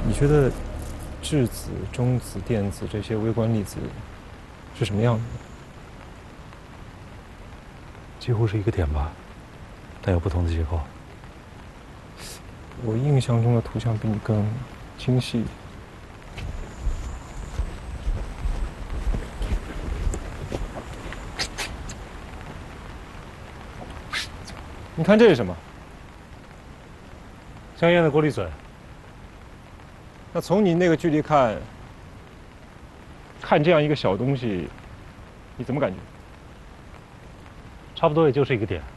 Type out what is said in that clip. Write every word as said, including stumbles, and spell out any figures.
你觉得质子、中子、电子这些微观粒子是什么样的？ 几乎是一个点吧，但有不同的结构。 我印象中的图像比你更精细。你看这是什么？ 香烟的过滤嘴。 那从你那个距离看，看这样一个小东西，你怎么感觉？ 差不多也就是一个点。